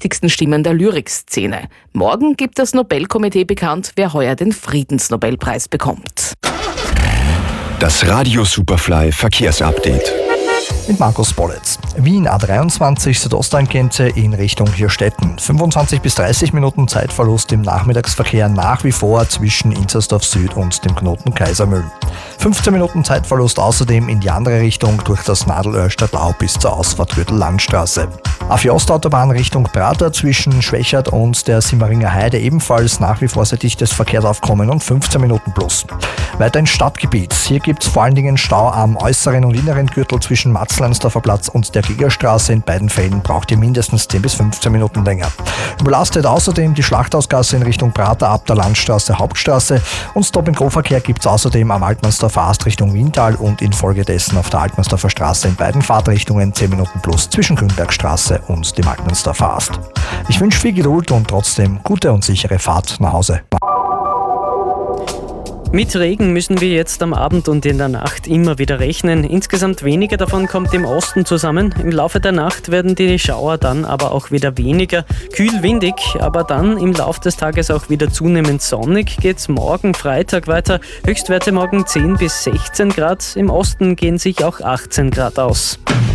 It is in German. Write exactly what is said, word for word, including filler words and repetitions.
wichtigsten Stimmen der Lyrikszene. Morgen gibt das Nobelkomitee bekannt, wer heuer den Friedensnobelpreis bekommt. Das Radio Superfly Verkehrsupdate. Mit Markus Bollitz. Wien A dreiundzwanzig Südosttangente in Richtung Hirstetten. fünfundzwanzig bis dreißig Minuten Zeitverlust im Nachmittagsverkehr nach wie vor zwischen Inzersdorf Süd und dem Knoten Kaisermühlen. fünfzehn Minuten Zeitverlust außerdem in die andere Richtung durch das Nadelöhr Stadtlau bis zur Ausfahrt Gürtel-Landstraße. A vier Ostautobahn Richtung Prater zwischen Schwächert und der Simmeringer Heide ebenfalls nach wie vor sehr dichtes Verkehrsaufkommen und fünfzehn Minuten plus. Weiter ins Stadtgebiet. Hier gibt es vor allen Dingen Stau am äußeren und inneren Gürtel zwischen Matzleinsdorfer Platz und der Gigerstraße. In beiden Fällen braucht ihr mindestens zehn bis fünfzehn Minuten länger. Überlastet außerdem die Schlachthausgasse in Richtung Prater ab der Landstraße Hauptstraße und Stop-and-Go-Verkehr gibt es außerdem am Altmannsdorfer Ast Richtung Wiental und infolgedessen auf der Altmannsdorfer Straße in beiden Fahrtrichtungen zehn Minuten plus zwischen Grünbergstraße und dem Altmannsdorfer Ast. Ich wünsche viel Geduld und trotzdem gute und sichere Fahrt nach Hause. Mit Regen müssen wir jetzt am Abend und in der Nacht immer wieder rechnen. Insgesamt weniger davon kommt im Osten zusammen. Im Laufe der Nacht werden die Schauer dann aber auch wieder weniger. Kühl, windig, aber dann im Laufe des Tages auch wieder zunehmend sonnig. Geht's morgen Freitag weiter. Höchstwerte morgen zehn bis sechzehn Grad. Im Osten gehen sich auch achtzehn Grad aus.